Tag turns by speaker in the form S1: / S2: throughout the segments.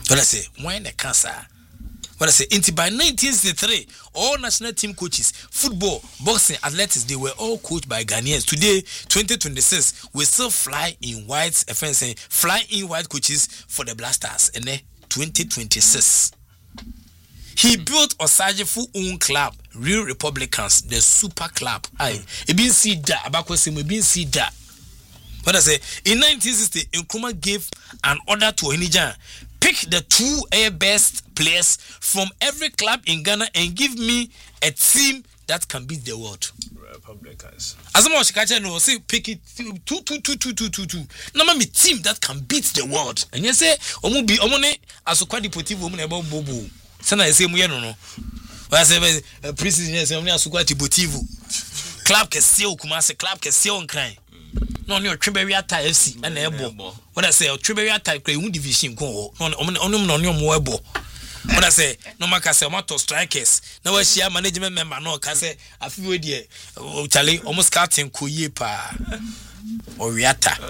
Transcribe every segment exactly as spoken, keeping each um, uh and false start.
S1: What I say, when the cancer. What I say, into by nineteen sixty-three, all national team coaches, football, boxing, athletics, they were all coached by Ghanaians. Today, twenty twenty-six, we still fly in white, F N saying, fly in white coaches for the Black Stars. And then twenty twenty-six. He built Osagyefo own club, Real Republicans, the super club. Aye, it been see that, Abako say, we been see that. What I say, in nineteen sixty, Nkrumah gave an order to Onija, pick the two uh, best players from every club in Ghana and give me a team that can beat the world.
S2: Republicans.
S1: As a much catcher no say pick it two two two two two two two. Number me team that can beat the world. And you say omo bi omo ne asokwa deportivo omo na eba bobo. Sana say mu ye no no. Wa say president say omo ne asokwa deportivo. Club kese o Kumasi, club kese o Nkran. No ne Otwebewi Ata F C na ebo. What I say Otwebewi Ata kra hu division ko ho. No omo no ne omo ebo. What I say, no man can say, I'm not strikers. No, I share management member. No, can say, I feel with you. Charlie almost cutting Kuyepa or Riata.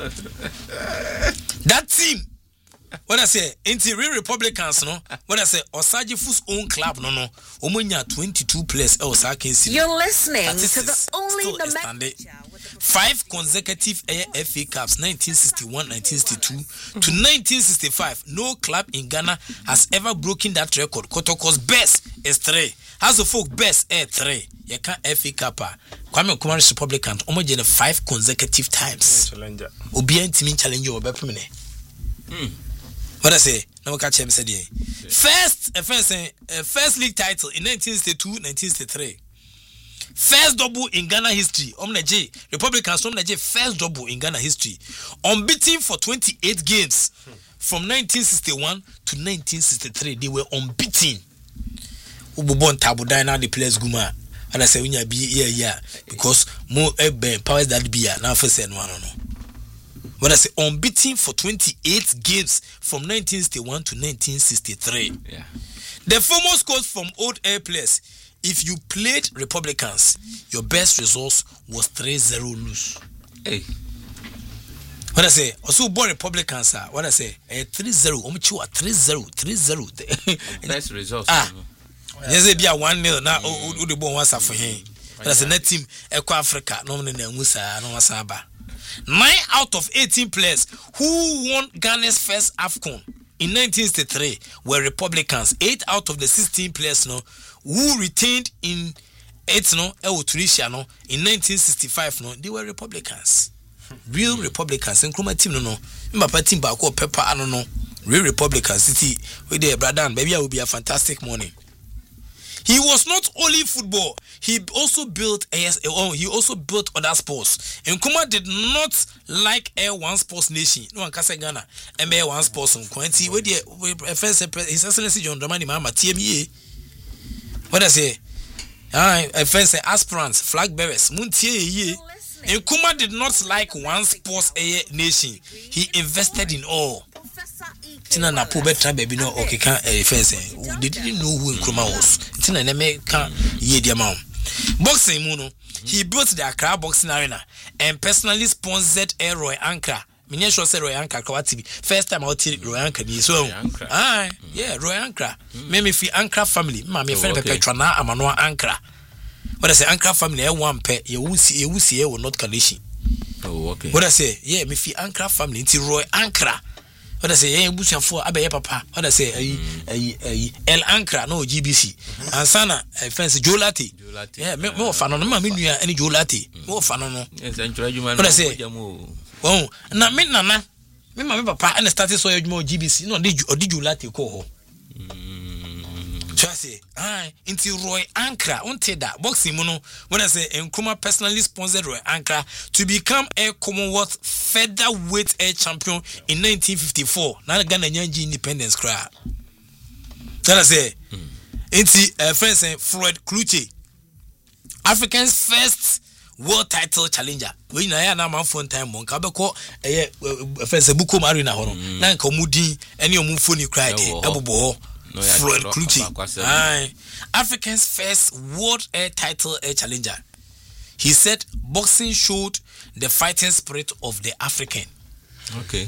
S1: That team, what I say, Interior Republicans, no, what I say, Osagyefo's own club, no, no, Omonya twenty-two players, Osaka City.
S3: You're listening to the only the
S1: five consecutive F A Cups, nineteen sixty-one, nineteen sixty-two to nineteen sixty-five. No club in Ghana has ever broken that record. Kotoko's best is three. House of Folk best is three. You can't F A Cup. Kwame Nkrumah Republican. Omojene five consecutive times.
S2: Challenger.
S1: Obi antimi challenge over Bepimene. Hmm. What I say? Now we catch him said here. First, uh, first, uh, first league title in nineteen sixty-two, nineteen sixty-three. First double in Ghana history. Omna J. Republicans Omna J. First double in Ghana history. Unbeaten for twenty-eight games from nineteen sixty-one to nineteen sixty-three. They were unbeaten. Ububon Tabuda now the players Guma. And I say we be yeah yeah because more ebe powers that be now for say no no. When I say unbeaten for twenty-eight games from nineteen sixty-one to nineteen sixty-three.
S4: Yeah.
S1: The famous quote from old air players. If you played Republicans, your best results was three zero lose.
S4: Hey.
S1: What I say, also born Republicans are what I say, eh, three zero, omichua three zero, three zero.
S4: Best results.
S1: Ah. Yes, be a one nil now who the born was for him. That's a net team Eco Africa, no one in Musa, no Wasaba. Nine out of eighteen players who won Ghana's first AFCON in nineteen sixty-three were Republicans. Eight out of the sixteen players no who retained in eight no El Tunisia no in nineteen sixty-five no they were Republicans. Real Republicans. Nkrumah team no no. Mbapa team ba ko pepper ano no. Real Republicans city with their brother baby will be a fantastic morning. He was not only football, he also built A S L, he also built other sports. Nkrumah did not like Air One Sports Nation. No one can say Ghana. M A One Sports on Quincy with the first His Excellency John Dramani Mahama T M E. What I say? I first say aspirants, flag bearers, Muntie ye. Nkrumah did not like One Sports A Nation. He invested in all. Tina na po betra baby no okay can first they didn't know who Nkrumah was. Tina na me can ye the amount. Boxing muno, he built the Accra Boxing Arena and personally sponsored Air Roy Ankara. Me sure say Roy Ankara kwa T V. First time I tell Roy Ankara so. Ah, yeah, Roy Ankara. Me me fi Ankara family. Ma me friend Pepetra na Amanoa Ankara. What I say Ankara family e one pe ye wusi ye wusi e will not condition.
S4: Oh, okay.
S1: What I say, yeah, me fi Ankara family nti Roy Ankara. What I say, yeah, bushafo abe papa. What I say, eh eh El Ankara no G B C. And sana fence Jolati. Yeah, me me fa no ma me nua any Jolati. Me fa no no.
S4: Yes, enjoy you man.
S1: What I say? Oh, na me nana. Me ma me papa and started so you G B C. No di odi Jolati ko ho. So I say, ah, into Roy Ankara, unte that boxing mono. When I say Nkrumah personally sponsored Roy Ankara to become a Commonwealth featherweight air champion in nineteen fifty-four. Now Ghana Nyanji independence cry. Then I say, into uh, friends and Floyd Kluche, Africa's first world title challenger. We na ya na man phone time mon ka be ko eh friends buko marina ho no. Na nka mudi ene omufo ni cry dey ebobo. Floyd Kluche, aye, Africa's first world air title air challenger. He said boxing showed the fighting spirit of the African.
S4: Okay.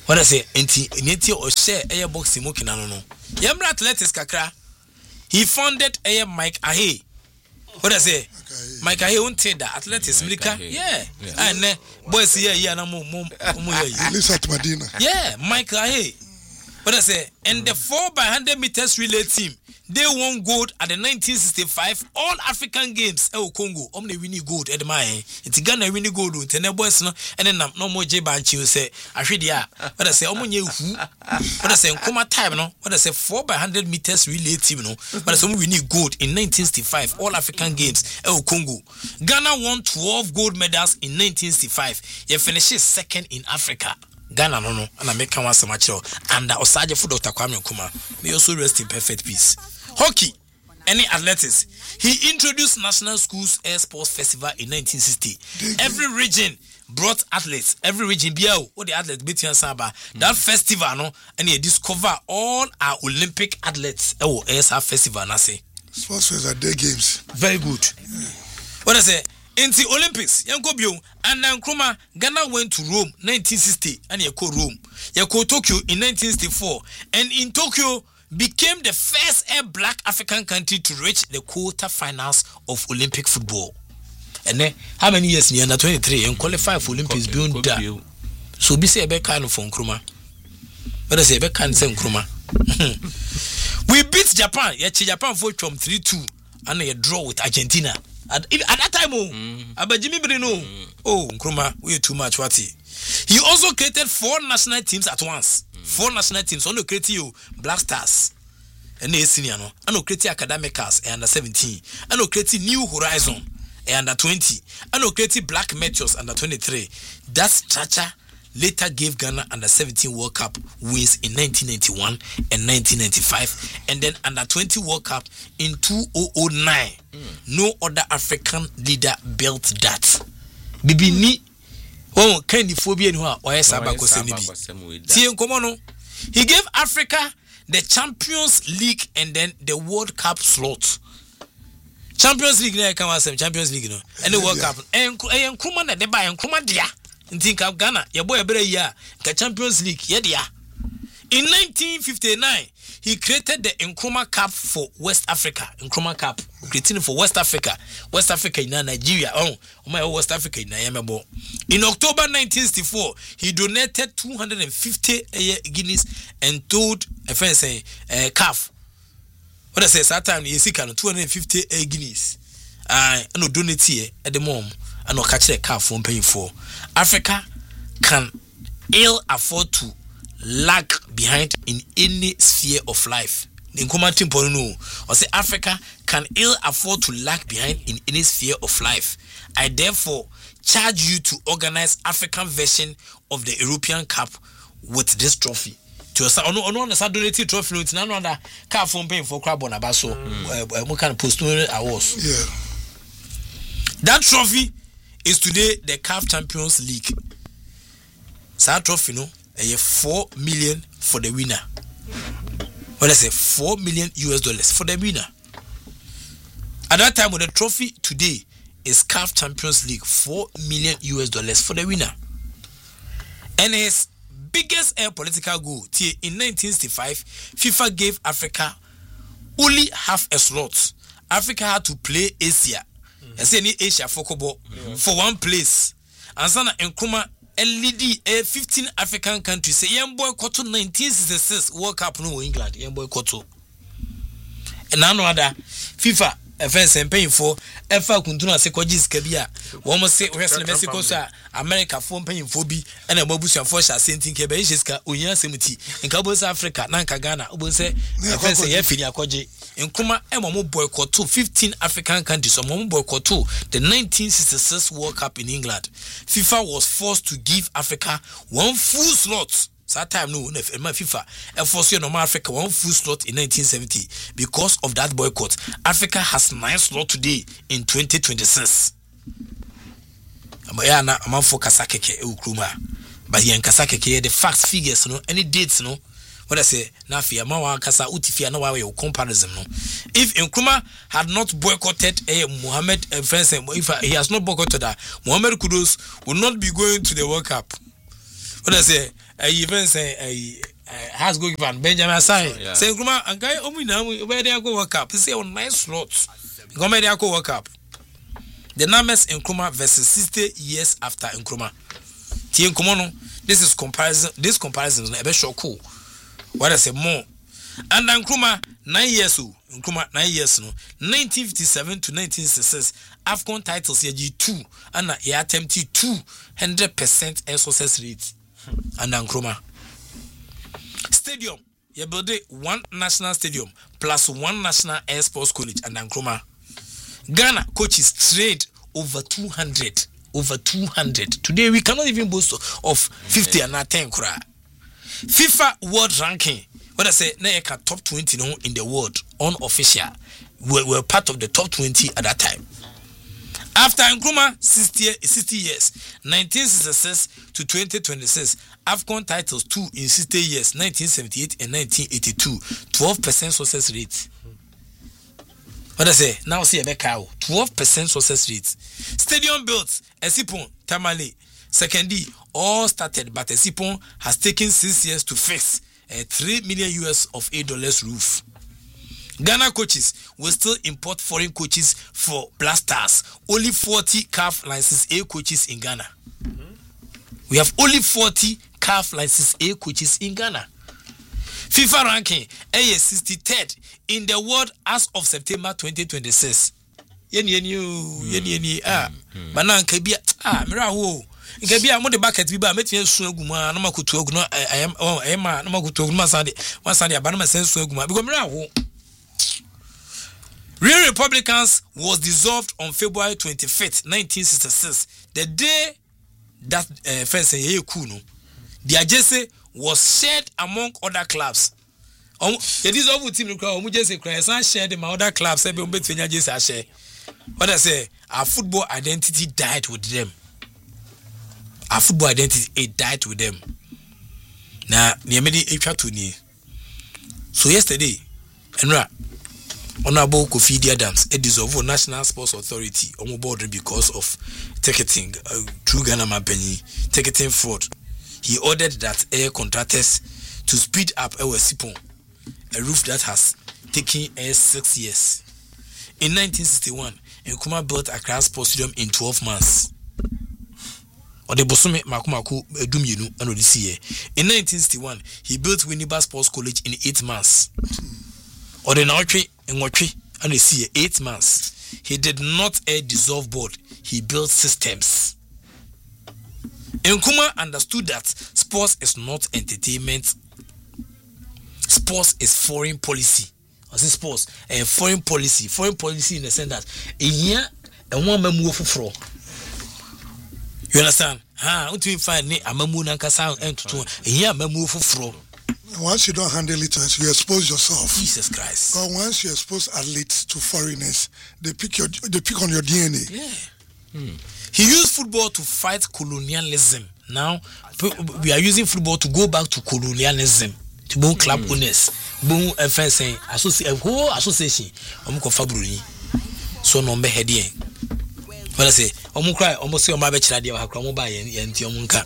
S1: What I say, enti neti o share air boxing mo kinano no. Yemra athletics kakra. He founded a Mike Ahe. What I say? Okay. Mike Ahe won't take that athletics Milika. Yeah. yeah. And uh, boys here yeah na mo mo mo yeah.
S2: Lisa Madina.
S1: Yeah, Mike Ahe. What I say? And the four by one hundred meters relay team, they won gold at the nineteen sixty-five All African Games. Eh, Congo. Omne winning gold. Eh, my. It's Ghana winning gold. Ten boys no. And then no more J Banchi. Say, I should yeah. What I say? Omo nye who? What I say? Come time no. What I say? Four by hundred meters relay team no. What I say? We winning gold in nineteen sixty-five All African Games. Eh, Congo. Ghana won twelve gold medals in nineteen sixty-five. You finished second in Africa. Ghana no no. And I make one so much. And Osaje for Doctor Kwame Nkrumah. May also rest in perfect peace. Hockey, any athletics. He introduced National Schools Air Sports Festival in nineteen sixty. Every region brought athletes. Every region, biao, what the athletes between Saba. That festival, no, and he discover all our Olympic athletes. Oh, A S R festival, na say.
S2: Sports festival, day games.
S1: Very good. Yeah. What I say? In the Olympics, Yanko Bio and Nkrumah, Ghana went to Rome nineteen sixty, and Yako Rome. Yako Tokyo in nineteen sixty-four, and in Tokyo. Became the first ever black African country to reach the quarter-finals of Olympic football. And then, how many years in under twenty-three and qualify for Olympics beyond that? So, be say a kind of Nkrumah. But I say a kind of Nkrumah. We beat Japan. Yeah, Japan fought from three two and a draw with Argentina. At, at that time, oh, mm. but Jimmy Brino, mm. oh, Nkrumah, we too much. What he? He also created four national teams at once. Four national teams. Ono create you Black Stars. And they senior no. Ano create Academicals and under seventeen. Ano create New Horizon and under twenty. Ano create Black Meteors under twenty-three. That structure later gave Ghana under seventeen World Cup wins in nineteen ninety-one and nineteen ninety-five, and then under twenty World Cup in two thousand nine. Mm. No other African leader built that. Bibi ni oh kind of phobia no a oya sabako senibi. Tie nkomo no. He gave Africa the Champions League and then the World Cup slot. Champions League na kan wasem Champions League no. And the World Cup. En en Nkrumah na de ba Nkrumah dia. Think of Ghana, your boy every year, the Champions League, yeah. In nineteen fifty-nine, he created the Nkrumah Cup for West Africa. Nkrumah Cup, creating for West Africa, West Africa in Nigeria. Oh, my West Africa in Nigeria. In October nineteen sixty-four, he donated two hundred fifty guineas and told a friend say, uh, calf. What I say, that time he see kind of two hundred fifty guineas. I no donate here at the moment. And no catch the car from paying for. Africa can ill afford to lag behind in any sphere of life. In commenting for no, or say Africa can ill afford to lag behind in any sphere of life. I therefore charge you to organize African version of the European Cup with this trophy. To us, on on on the donated trophy, it's none other car from paying for crab on a basso. We can post awards.
S2: Yeah,
S1: that trophy is today the C A F Champions League. That trophy, no, a four million for the winner. What I say, four million U S dollars for the winner. At that time, with the trophy today is C A F Champions League, four million U S dollars for the winner. And his biggest air political goal, in nineteen sixty-five, FIFA gave Africa only half a slot. Africa had to play Asia. I say any Asia for Kobo for one place. And Sana Nkrumah L D a fifteen African countries say young boy Koto nineteen sixty-six World Cup no England young boy Koto. And now other FIFA offense and paying for Efa Kuntuna Sekojis Kabia. One must say Western Mexico America for paying for B and a Bobusian for Sainting Kebejiska Unia Semiti in Kabos Africa Nanka Ghana Ubose offense Yefinia Koji. Nkrumah Emo boycott to fifteen African countries or Momo boycott to the nineteen sixty-six World Cup in England. FIFA was forced to give Africa one full slot. That time no, FIFA and forced normal Africa one full slot in nineteen seventy. Because of that boycott, Africa has nine slots today in twenty twenty-six. I'm not for Kasakeke Nkrumah, but here in Kasakeke the facts, figures, no any dates, no. What I say, Nafia, Mawa Kasa Utifia, no way comparison. No, if Nkrumah had not boycotted a Mohammed and friends, if he has not boycotted that, Mohammed Kudus will not be going to the World Cup. What I say, a even say a has go given Benjamin Asai. Say Nkrumah ankai omu na where they go work up. Say on nice slots. Go me they go work up. The numbers Nkrumah versus sixty years after Nkrumah. Tie Nkrumah no. This is comparison. This comparison is a bit shock. What I say more. And Nkrumah nine years old. Nkrumah nine years no. nineteen fifty-seven to nineteen sixty-six. AFCON titles here G two and he attempted two hundred percent success rate. And Nkrumah stadium you build one national stadium plus one national air sports college and Nkrumah. Ghana coaches trade over two hundred over two hundred. Today we cannot even boast of fifty and not ten kura. FIFA world ranking. What I say, na top twenty no in the world unofficial. We were part of the top twenty at that time. After Nkrumah sixty years, nineteen sixty-six to twenty twenty-six, AFCON titles two in sixty years, nineteen seventy-eight and nineteen eighty-two, twelve percent success rate. What I say? Now see a becow, twelve percent success rate. Stadium built, Esipon, Tamale, Second D, all started, but Esipon has taken six years to fix a three million U S of eight dollars roof. Ghana coaches will still import foreign coaches for Blasters. Only forty C A F license A coaches in Ghana. Mm-hmm. We have only forty C A F license A coaches in Ghana. FIFA ranking A is sixty-third in the world as of September twenty twenty-six. Yen yen you yen yen yen ah bana nkabia ah mira wo nkabia mo de bucket bi ba metia su aguma na makotu aguna I am oh I am na makotu aguma sande wan sande abana ma sensu aguma because mira wo. Real Republicans was dissolved on February twenty-fifth, nineteen sixty-six. The day that uh, first year kuno, the Ajese was shared among other clubs. Um, the dissolved team um just cry shared in my other clubs. Say um between Ajese share. What I say, our football identity died with them. Our football identity it died with them. Now, niamedi echa to ni. So yesterday, Enra. Honorable Kofi Adams, a dissolve National Sports Authority on board because of ticketing uh, through Ghana Mapeni, ticketing fraud. He ordered that air contractors to speed up our Sipon, a roof that has taken air six years. In nineteen sixty-one, Nkrumah built Accra Sports Stadium in twelve months. Or the Bosome Makumaku Dumyenu and Odysseus. In nineteen sixty-one, he built Winneba Sports College in eight months. Or the Nautri and Watri and the sea eight months. He did not a dissolve board, he built systems. Nkrumah understood that sports is not entertainment. Sports is foreign policy. I say sports a foreign policy. Foreign policy in the sense that a year and one memu for. You understand? Ha, what you find me a memu nankasa and to a year memu for.
S2: Once you don't handle it, you expose yourself.
S1: Jesus Christ.
S2: But once you expose athletes to foreigners, they pick your they pick on your D N A.
S1: Yeah. Hmm. He used football to fight colonialism. Now we are using football to go back to colonialism. To both club mm. owners, both F S A, associate, whole association. I'm going Fabruni. So no be head here. What I say, I'm cry almost say my bachelor dear Hakramo by and Tiomunka.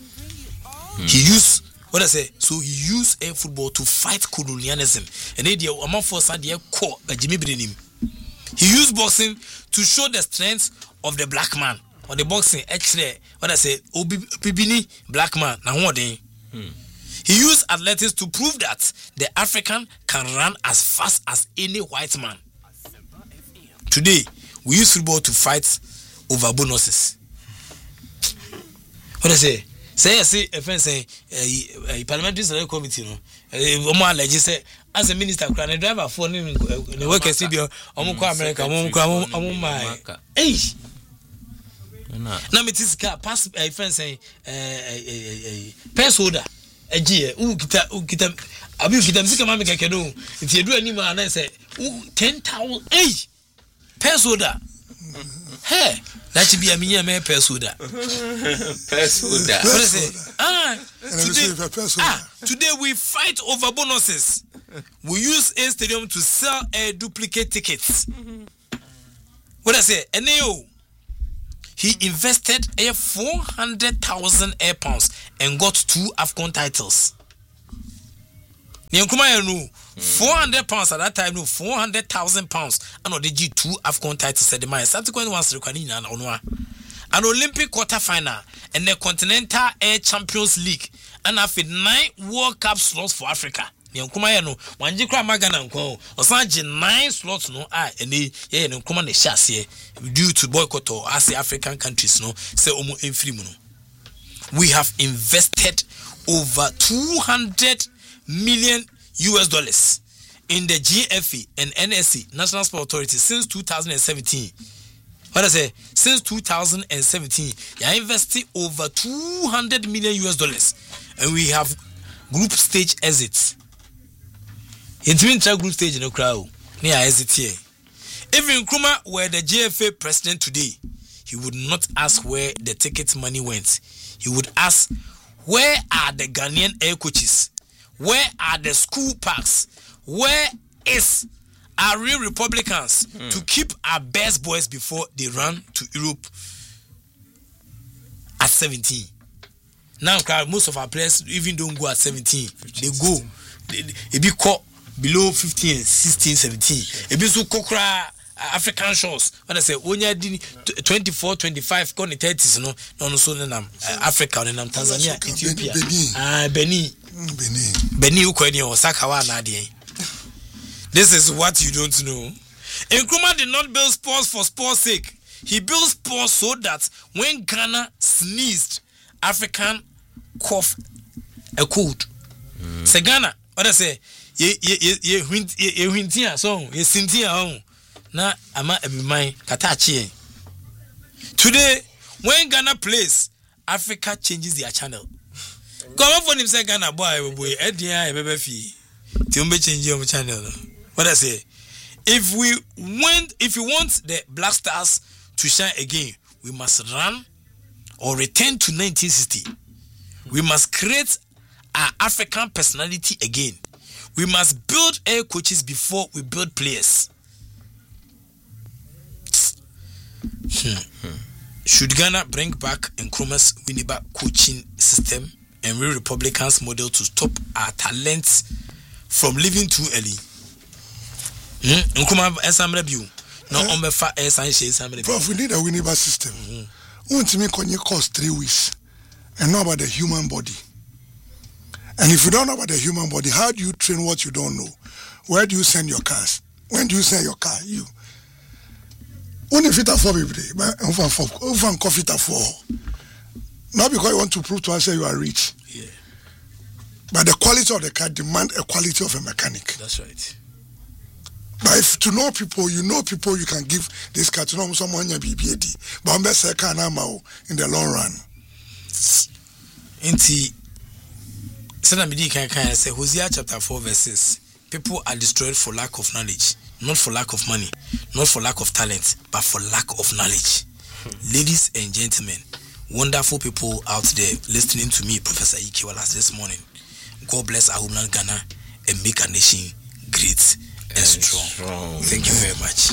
S1: He used what I say, so he used air football to fight colonialism. And they dear among force dear core by Jimmy Brinim. He used boxing to show the strength of the black man. Or the boxing actually what I say, Obibini black man. Now what day? He used athletics to prove that the African can run as fast as any white man. Today, we use football to fight over bonuses. What I say? Say, I say, a friend say, a parliamentary select committee, no, a more like say, as a minister, can a driver for the work at C B O, Omuka America, Omuka, my age. Now, it is pass a friend say, a pass holder. A G, who kita, who kita, Abu Kitam Sikamami Kakado, if you do any man, I say, ten thousand, eh, pesoda. Hey, that should be a mere mere pesoda.
S4: Pesoda.
S1: What is it? Ah, today, ah, today we fight over bonuses. We use a stadium to sell a duplicate tickets. What I say, and he invested a four hundred thousand air pounds and got two AFCON titles. Nyankrumah no four hundred pounds at that time, no four hundred thousand pounds, and on the G two AFCON titles at the mine. Subsequently, once recording an an Olympic quarter final and the Continental Air Champions League, and after nine World Cup slots for Africa. Nyankrumah no one jikra magana nko osanji nine slots no ah ene ye Nyankrumah ne shase due to boycott or as African countries no say omo enfiri mu no. We have invested over two hundred million U S dollars in the G F A and N S C National Sport Authority since two thousand seventeen. What I say? Since two thousand seventeen, you invested over two hundred million U S dollars, and we have group stage exits. It's been a group stage in the crowd. Near exit here. If Nkrumah were the G F A president today, he would not ask where the ticket money went. He would ask, where are the Ghanaian air coaches? Where are the school parks? Where is our real Republicans mm. to keep our best boys before they run to Europe at seventeen? Now, most of our players even don't go at seventeen. They go, they, they be caught below fifteen, sixteen, seventeen. It be so kokra African shows. When I say when you twenty-four, twenty-five, go in the thirties, no, no, no, so then I'm Africa, then I'm Tanzania, Ethiopia, ah, Benin, Benin, Benin, Ukraine, Osaka, Nadi. This is what you don't know. Nkrumah did not build sports for sports' sake. He built sports so that when Ghana sneezed, African cough a cold. Mm. Say Ghana, what I say, ye ye ye ye ye ye wintia song, ye sintia on. Na ama ebi mai katachi. Today, when Ghana plays, Africa changes their channel. Come on for him say Ghana boy boy edia ebebe fi. Ti umbe change your channel. What I say? If we want, if you want the Black Stars to shine again, we must run or return to nineteen sixty. We must create our African personality again. We must build air coaches before we build players. Hmm. Should Ghana bring back Nkrumah's Winneba coaching system and real Republicans model to stop our talents from leaving too early? Hmm. Nkrumah esamre biu. No ombefa esanche esamre.
S2: Prof, we need a Winneba system. Want me konye cost three weeks and know about the human body. And if you don't know about the human body, how do you train what you don't know? Where do you send your cars? When do you send your car? You. Only fit for people, but over for over coffee for. Not because you want to prove to us that you are rich.
S1: Yeah.
S2: But the quality of the car demand a quality of a mechanic.
S1: That's right.
S2: But if to know people, you know people, you can give this car to know someone your B B A D. But I'm best car now in the long run.
S1: Inti, Senamidi can can say Hosea chapter four verse six. People are destroyed for lack of knowledge, not for lack of money, not for lack of talent, but for lack of knowledge. Hmm. Ladies and gentlemen, wonderful people out there listening to me, Professor Ike Wallace, this morning. God bless our homeland Ghana and make our nation great and, and strong. strong. Thank you very much.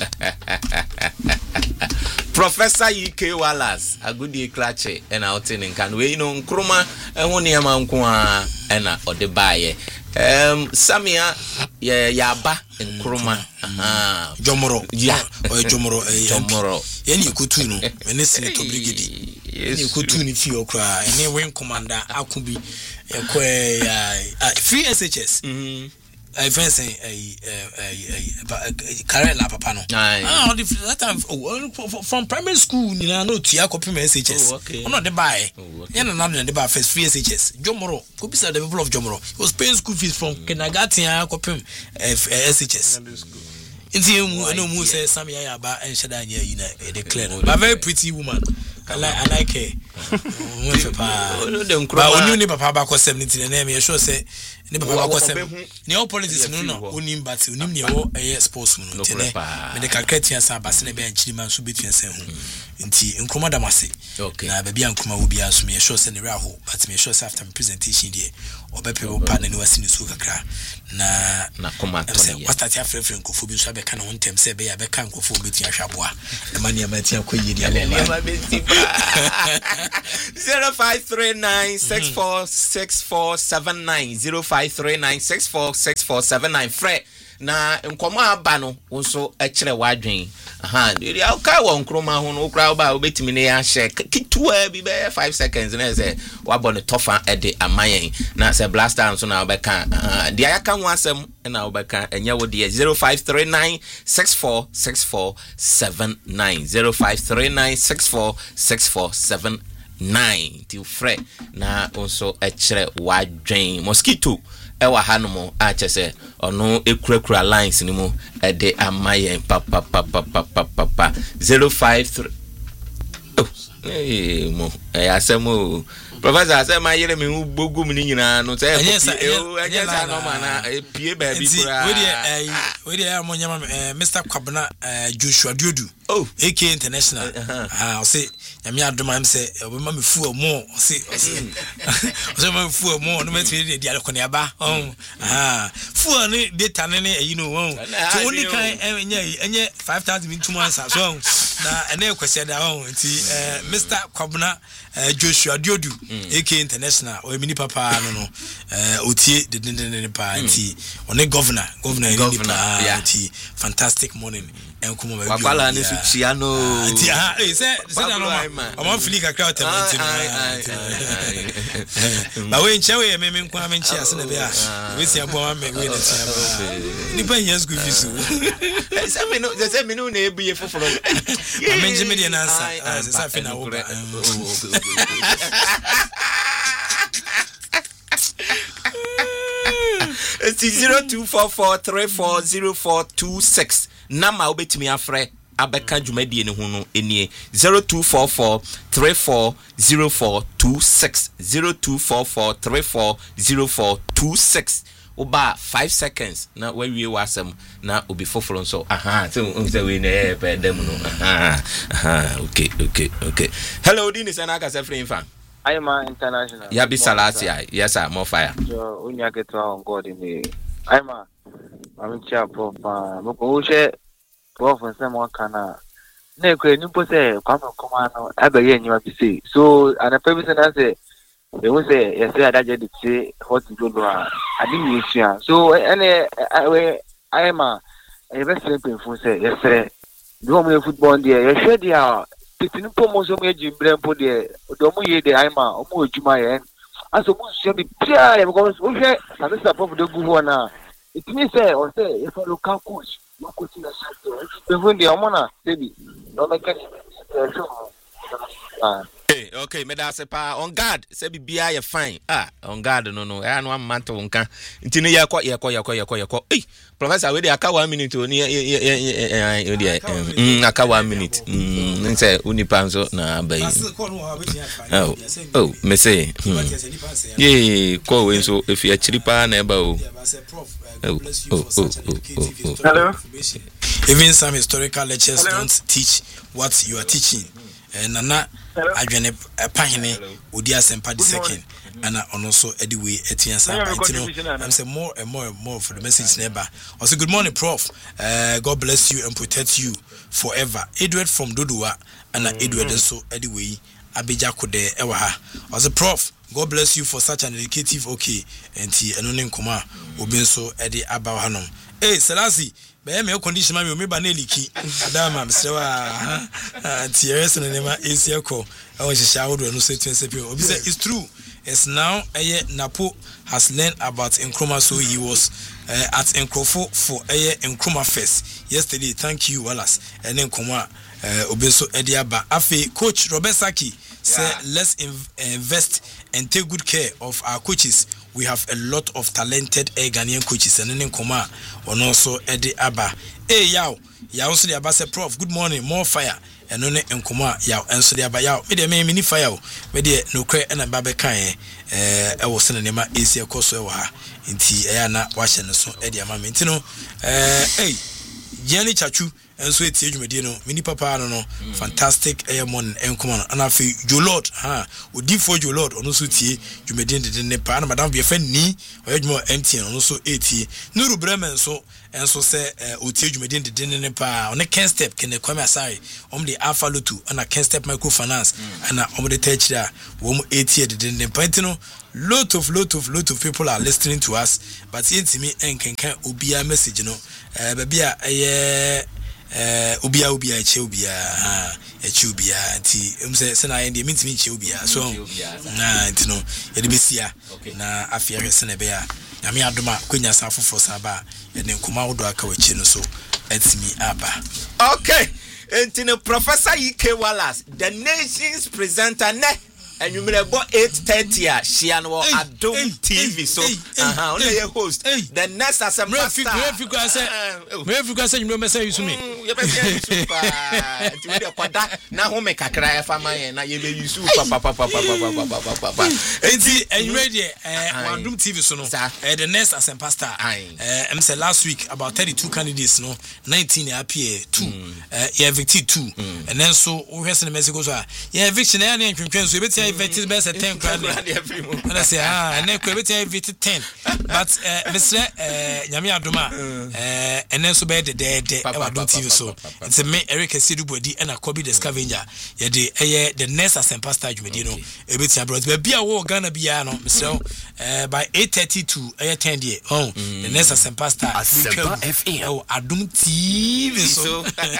S4: Professor Ike Wallace, a good day, Klache, and out in Canway, you know, Nkrumah, and one year man, and or the buyer. Um, Samia, yeah, Yaba, and Nkrumah, ah,
S1: Jomoro,
S4: yeah,
S1: or Jomoro,
S4: Jomoro,
S1: any Kutuno, and this is to brigade. You could tune if you cry, and then when Commander Akubi, a free S H S. I fancy a a current lap upon. Ah, that time from primary school, you know, Tia copy S H S. I'm not the buy. And another the buy first free S H S. Jomoro, could be the people of Jomoro. He was paying school fees from kindergarten, copy S H S. Until no more says Samia Yaba and Shadania, you know, declare. But a very pretty woman. I like I like her. But when you never papa was seventeen and name, you sure say never papa was seven. Neo politics no no unim but unim neo a sportsman. Medical criteria are Basile and Chiliman should be fiancé. Inti Nkrumah Damasi. Okay. Now baby Nkrumah will be asked me a show send the raho, but me sure after presentation there or be people partner no was in the Sukakra. Na
S4: na command
S1: what at your friend Kofu be so be can on tem say be a be can Kofu be tia shaboa. The money amatia ko yi dia.
S4: zero five three nine six four six four seven nine zero five three nine six four six four seven nine Fred na nkoma aba no nso e kire wadwen aha dey aka won kroma ho no kra ba obetimi ne ya hye kitua bi be five seconds na say wabo ne tofa e de amayen na say blaster nso na obeka dey aka ho asem na obeka enye wo de zero five three nine six four six four seven nine zero five three nine six four six four seven nine till Fred na nso e kire wadwen mosquito ewa hanumo a chese ono ekurakura lines ni mu e de amaye pa pa pa pa pa pa pa zero five three oh eh mo e asemo professor asema yere me bogu mu ni nyina no say e anyesa no mana e pie ba bi kura
S1: we dey we dey am nyama Mister Kwabena Joshua Diodu oh A K International ah o say nyame adoma am say obema me fu omo o say o say o say me fu omo no me tiri dey alko ne aba oh ah fu ani data ne ne you know so only kan enye enye five thousand in two months so na ene kwese da oh nti Mister Kwabena Joshua Diodu A K International o emi ni papa no no otie de de de pa nti one governor governor ni pa nti fantastic morning enkumo ba bi
S4: wakwala ni su chia no
S1: nti ah eh say say na no ma ma fili kakra otementi no ba we nche we me me nkwa me nche ase na be a we si abo ma me we na tia ba ni ba yes go fisu
S4: say me no say me no na ebuye foforo
S1: me nje me de na ansa ah say say fe na wo ba
S4: it's zero two four four three four zero four two six nama obetimi afre abeka dwumadie ne ho no enie zero two four four three four zero four two six zero two four four three four zero four two six oba five seconds na we wie wasem na obi foforo nso aha so unse we na pe dem no aha aha okay okay okay hello dini sana ka se free fan
S5: Aima International.
S4: Ya bi Salasia. Yes sir, more fire.
S5: Yo, unya keto on God ni. Aima. I'm chia prof. Moko uche prof nse mo kana. Na ekwe ni po se kwa mo koma no abaye nyima bi se. So ana pe bi se na se they won say yes adaje de say hot jodo a adi ni sua. So ene we Aima e be se pe fu se yes sir. Do mo football there. Yes sure there. Pitini pomo so me jimbre mpo de do mo ye de Aima o mo ejuma ye aso mo se bi pia e because o hwe na se support de gu ho na it means say o say if a local coach mo coach na shate be hu de o mo na sebi no make it ah
S4: hey okay me da se pa on guard se bi bia ye fine ah on guard no no e anu ammanto nka ntini ye kwa ye kwa ye kwa ye kwa ye kwa eh professor we dey aka one minute oni ye dey mm aka one minute mm nse unipa nso na abai oh oh me say ye kwa we nso efi achiri pa na eba o oh oh oh oh
S5: hello
S1: even some historical lectures hello? Don't teach what you are teaching nana adwene pahene odi asempa the second and also anyway etian sampa ntino I'm say more and more and more for the message neighbor also good morning prof uh, God bless you and protect you forever Edward from Dodua and Edward so anyway abeja kode ewa ha also prof God bless you for such an educative okay enti eno ne nkoma obi so ede aba hanom eh Selasi be me condition ma me ba na eliki adama msewa anti yeso ne ma esieko awon shisha wodo no say twenty obi say it's true it's now eh Napo has learned about Nkrumah so he was uh, at Nkrofo for eh Nkrumah Fest yesterday thank you Wallace and Nkrumah uh, obi so ede aba afi coach Robert Saki say yeah. Let's inv- invest and take good care of our coaches. We have a lot of talented uh, Ghanaian coaches and then Nkoma and also Eddie Abba. Hey yaw, yaw so the Abba say prof, good morning, more fire. And then Nkoma yaw and so the Abba yaw. Me de me mini fire. Me de no cre and a babe kan eh I was in the name Asia Koso wa inti eh na wa hye no so Eddie Ama me. Inti no eh hey Gianni Chachu enso etie dwumadi no mini papa no no fantastic airmon enkomo no ana fe Jolord ha odi for Jolord ono so tie dwumadi de ne pa na madam be fa ni oyedwuma M T N ono so etie Nuru Bremen so enso se otie dwumadi de ne pa ono Ken Step Ken Kwame Asare om de Alpha Lotu ana Ken Step Microfinance ana om de techira wo mu etie de ne pa ntino lot of lot of lot of people are listening to us but yentimi enkenkan obia message no eh babia eh eh obia obia che obia ah eche obia nti emse se na yende mintimi che obia so na nti no yede besia na afia hwese na be a nyame adoma kwenya safofo saba yede nkoma wodo aka wachi no so etimi aba.
S4: Okay, nti no Professor E K Wallace, the nation's presenter ne and you may go eight thirty a Shiano Adom T V so uh-huh only your host the next as a pastor
S1: if you go say if you go say you remember say you to me
S4: you be say super to the kwada na ho me kakra fa man na ye be use papa papa papa papa papa
S1: enti and ready eh Adom T V so no the next as a pastor eh am say last week about thirty-two candidates no nineteen appear two eh yeah evicted two and then so we have the message so yeah eviction na na twentwen so e Invited best at ten crowd every month. And I say, ah, and then quit invited ten. But uh Mister uh Nyami Adoma uh and then so bad the day I don't T V so. It's a me Eric Sidubodi and a Kobe the scavenger. Yeah, the eh the next as pastor Jumedino, a bit abroad. But be a war Ghana Biano, Mister uh by eight thirty to uh ten day. Oh, the next as pastor F M. Oh, Adom T V so.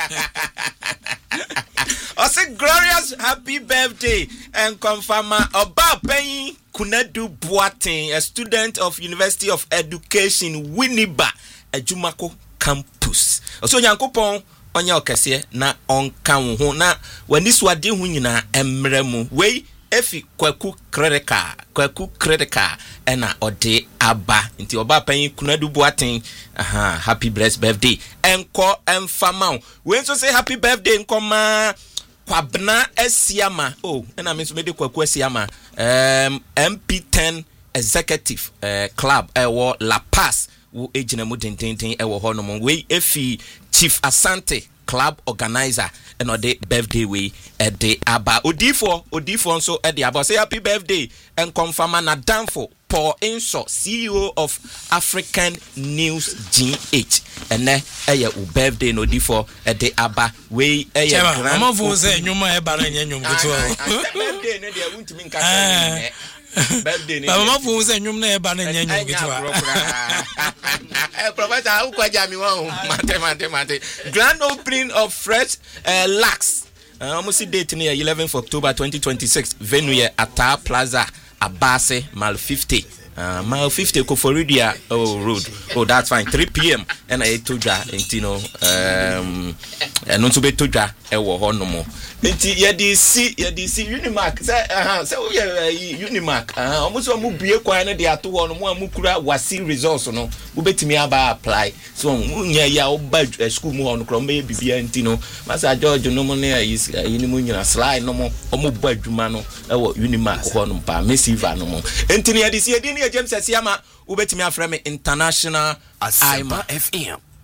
S4: I say glorious happy birthday and confirm Oba Penny Kunadu Boateng, a student of University of Education Winneba Ejumako campus. Also Yankopon onya okese na onka wo na wani swade hu nyina emremu we efi kwaku kredika kwaku kredika ena ode aba nti Oba Penny Kunadu Boateng aha happy blessed birthday enko emfama we so say happy birthday nkoma Kwabna Esiama oh and I mean so made kwaku Esiama um M P ten executive uh, club e wo La Paz wo ejina mu dendenden e wo hono we efi Chief Asante club organizer and on the birthday we at the aba odifo odifo so at the aba say happy birthday and confirm na danfo Paul Inso C E O of African News G H and then eh birthday no odifo at the aba we eh
S1: grand mama vo say nyuma e ba na nyum gitu
S4: birthday no dia wuntimi nka birthday ni
S1: mama vo say nyum na e ba na nyum gitu
S4: eh professor u kwaja mi won mate mate mate grand opening of fresh uh, lax uh, almost date near eleventh of October twenty twenty-six venue at Ata Plaza Abase Mile fifty uh, Mile fifty Koforidia oh road oh that's fine three p.m. and I told ya intino um and no to be told ya e wo ho no mo enti ye di si ye di si Unimark say aha say we Unimark ah almost mo bie kwan na de ato ho no mo amukura wasi results no wo betimi aba apply so nya ya wo ba school mu ho no kro me bibia intino Master George no mo na yi ni mo nyina slide no mo mo ba adwuma no e wo Unimark ho no pa mesiva no mo enti ye di si ye di ni James Asiama wo betimi afrɛ me international
S6: Asempa F M.